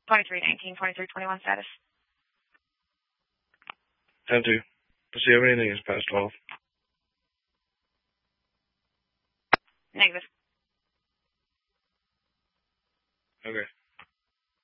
2319, 2321 status. 10-2. Does he have anything that's past 12? Negative.